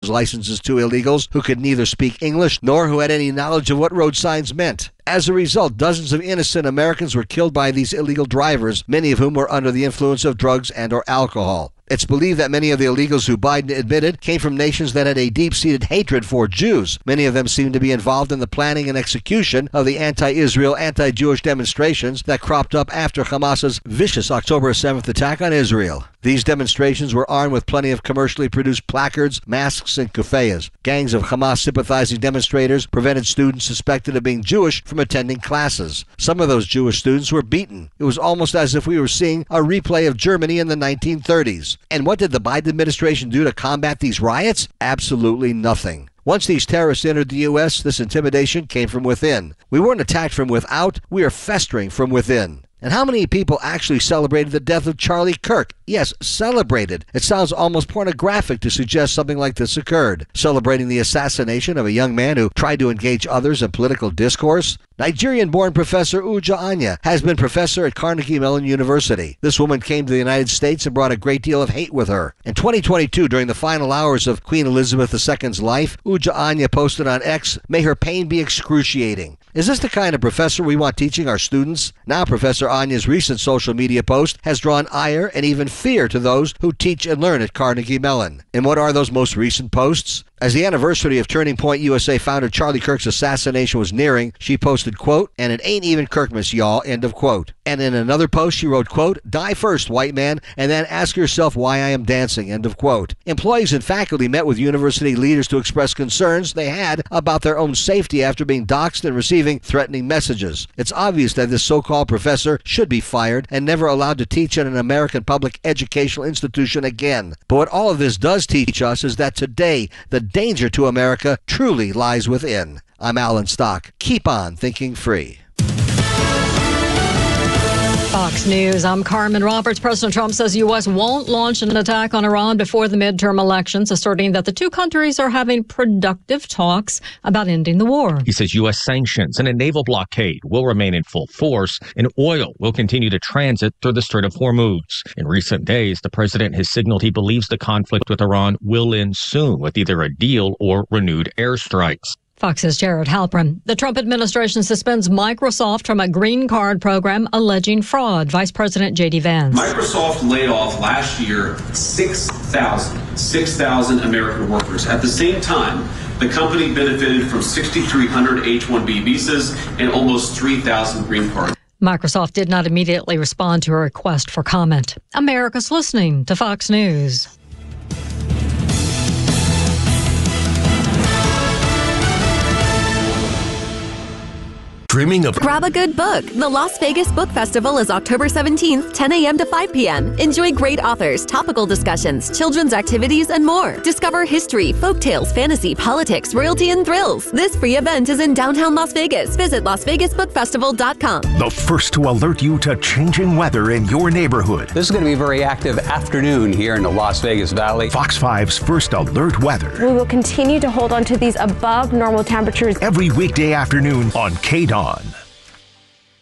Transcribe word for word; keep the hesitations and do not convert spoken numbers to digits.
licenses to illegals who could neither speak English nor who had any knowledge of what road signs meant. As a result, dozens of innocent Americans were killed by these illegal drivers, many of whom were under the influence of drugs and or alcohol. It's believed that many of the illegals who Biden admitted came from nations that had a deep-seated hatred for Jews. Many of them seem to be involved in the planning and execution of the anti-Israel, anti-Jewish demonstrations that cropped up after Hamas's vicious October seventh attack on Israel. These demonstrations were armed with plenty of commercially produced placards, masks, and kufayas. Gangs of Hamas-sympathizing demonstrators prevented students suspected of being Jewish from attending classes. Some of those Jewish students were beaten. It was almost as if we were seeing a replay of Germany in the nineteen thirties. And what did the Biden administration do to combat these riots? Absolutely nothing. Once these terrorists entered the U S, this intimidation came from within. We weren't attacked from without, we are festering from within. And how many people actually celebrated the death of Charlie Kirk? Yes, celebrated. It sounds almost pornographic to suggest something like this occurred. Celebrating the assassination of a young man who tried to engage others in political discourse? Nigerian-born Professor Uja Anya has been professor at Carnegie Mellon University. This woman came to the United States and brought a great deal of hate with her. In twenty twenty-two, during the final hours of Queen Elizabeth the Second's life, Uja Anya posted on X, "May her pain be excruciating." Is this the kind of professor we want teaching our students? Now Professor Anya's recent social media post has drawn ire and even fear to those who teach and learn at Carnegie Mellon. And what are those most recent posts? As the anniversary of Turning Point U S A founder Charlie Kirk's assassination was nearing, she posted, quote, "And it ain't even Kirkmas, y'all," end of quote. And in another post, she wrote, quote, "Die first, white man, and then ask yourself why I am dancing," end of quote. Employees and faculty met with university leaders to express concerns they had about their own safety after being doxxed and receiving threatening messages. It's obvious that this so-called professor should be fired and never allowed to teach at an American public educational institution again. But what all of this does teach us is that today, the danger to America truly lies within. I'm Alan Stock. Keep on thinking free. Fox News, I'm Carmen Roberts. President Trump says U S won't launch an attack on Iran before the midterm elections, asserting that the two countries are having productive talks about ending the war. He says U S sanctions and a naval blockade will remain in full force, and oil will continue to transit through the Strait of Hormuz. In recent days, the president has signaled he believes the conflict with Iran will end soon with either a deal or renewed airstrikes. Fox's Jared Halpern. The Trump administration suspends Microsoft from a green card program alleging fraud. Vice President J D Vance. Microsoft laid off last year six thousand American workers. At the same time, the company benefited from six thousand three hundred H one B visas and almost three thousand green cards. Microsoft did not immediately respond to a request for comment. America's listening to Fox News. Dreaming of... Grab a good book. The Las Vegas Book Festival is October seventeenth, ten a.m. to five p.m. Enjoy great authors, topical discussions, children's activities, and more. Discover history, folktales, fantasy, politics, royalty, and thrills. This free event is in downtown Las Vegas. Visit las vegas book festival dot com. The first to alert you to changing weather in your neighborhood. This is going to be a very active afternoon here in the Las Vegas Valley. Fox five's First Alert Weather. We will continue to hold on to these above normal temperatures every weekday afternoon on K D O N.